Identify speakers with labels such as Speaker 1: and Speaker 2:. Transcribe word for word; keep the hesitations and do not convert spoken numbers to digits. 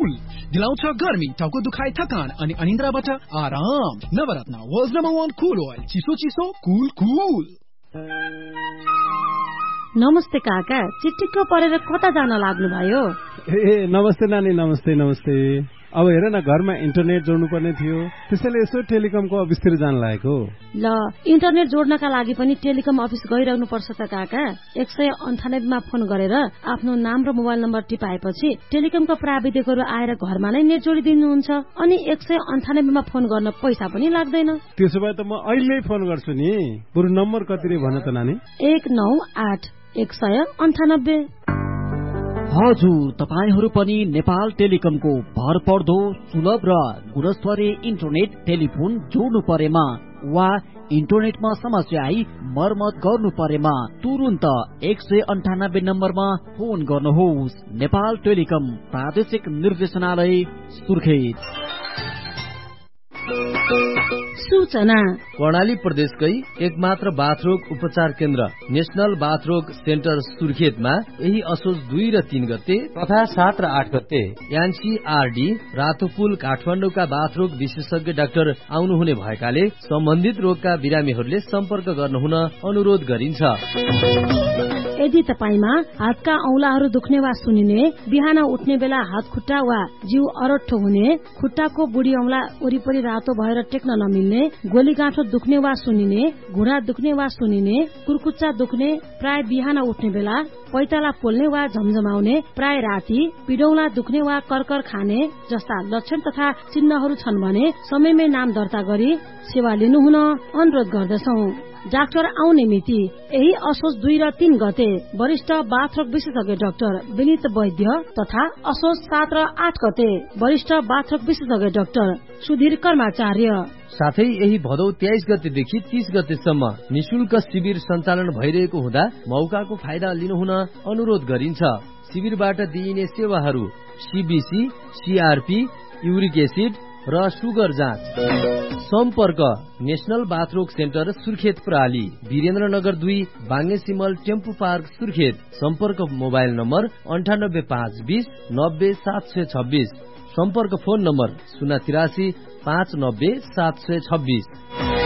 Speaker 1: कुल दिलाउँछ गर्मी, टाउको दुखाइ, थकान अनि अनिन्द्राबाट आराम। नवरत्न वर्ल्ड नम्बर वन कुल ओइल, चिसो चिसो कुल कुल।
Speaker 2: नमस्ते काका, चिटिक्क परेर कता जान लाग्नु भयो?
Speaker 3: ए नमस्ते नानी, नमस्ते नमस्ते। अब हेर न, घरमा इन्टरनेट जोड्नु पर्ने थियो, त्यसैले यसो टेलिकमको अफिसतिर जान लागेको।
Speaker 2: ल, इन्टरनेट जोड्नका लागि पनि टेलिकम अफिस गइरहनु पर्छ त काका। एक सय अन्ठानब्बेमा फोन गरेर आफ्नो नाम र मोबाइल नम्बर टिपाएपछि टेलिकमका प्राविधिकहरू आएर घरमा नै नेट जोडिदिनुहुन्छ। अनि एक सय अन्ठानब्बेमा फोन गर्न पैसा पनि लाग्दैन।
Speaker 3: त्यसो भए त म अहिले फोन गर्छु नि। बरु नम्बर कति रे भन त नानी?
Speaker 2: एक नौ आठ एक सय अन्ठानब्बे।
Speaker 4: हजुर, तपाईहरू पनि नेपाल टेलिकमको भरपर्दो सुलभ र गुणस्तरीय इन्टरनेट टेलिफोन जोड्नु परेमा वा इन्टरनेटमा समस्या आई मर्मत गर्नु परेमा तुरुन्त एक सय अन्ठानब्बे नम्बरमा फोन गर्नुहोस्। नेपाल टेलिकम प्रादेशिक निर्देशनालय सुर्खेत।
Speaker 2: सूचना
Speaker 5: कर्णाली प्रदेशकै एकमात्र बाथरोग उपचार केन्द्र नेशनल बाथरोग सेन्टर सुर्खेतमा यही असोज दुई र तीन गते
Speaker 6: तथा सात र आठ गते
Speaker 5: एनसीआरडी रातोपुल काठमाडौँका बाथरोग विशेषज्ञ डाक्टर आउनुहुने भएकाले सम्बन्धित रोगका बिरामीहरूले सम्पर्क गर्नुहुन अनुरोध गरिन्छ।
Speaker 2: यदि तपाईमा हातका औंलाहरू दुख्ने वा सुनिने, बिहान उठ्ने बेला हात खुट्टा वा जिउ अरट्ठो हुने, खुट्टाको बुढी औंला वरिपरि रातो भएर टेक्न नमिल्ने, गोलीगाँठो दुख्ने वा सुनिने, घुँडा दुख्ने वा सुनिने, कुर्कुच्चा दुख्ने, प्राय बिहान उठ्ने बेला, पैताला पोल्ने वा झमझमाउने, प्राय राति, पिडौला दुख्ने वा कर्कर खाने जस्ता लक्षण तथा चिन्हहरू छन् भने समयमै नाम दर्ता गरी सेवा लिनुहुन अनुरोध गर्दछौ। डाक्टर आउने मिति यही असोज दुई र तीन गते वरिष्ठ बाथरोग विशेषज्ञ डाक्टर विनित वैद्य तथा असोज सात र आठ गते वरिष्ठ बाथरोग विशेषज्ञ डाक्टर सुधीर कर्माचार्य।
Speaker 5: साथै यही भदौ तेइस गतेदेखि तीस गतेसम्म निशुल्क शिविर सञ्चालन भइरहेको हुँदा मौकाको फाइदा लिनुहुन अनुरोध गरिन्छ। शिविरबाट दिइने सेवाहरू सीबीसी, सीआरपी, युरिक एसिड र सुगर जाँच। सम्पर्क नेशनल बाथरोग सेन्टर सुर्खेत प्रणाली, वीरेन्द्रनगर दुई, बाङ्गे सिमल टेम्पू पार्क सुर्खेत। सम्पर्क मोबाइल नम्बर अन्ठानब्बे पाँच बीस नब्बे सात सय छब्बीस। सम्पर्क फोन नम्बर शून्य तिरासी पाँच नब्बे सात सय छब्बीस।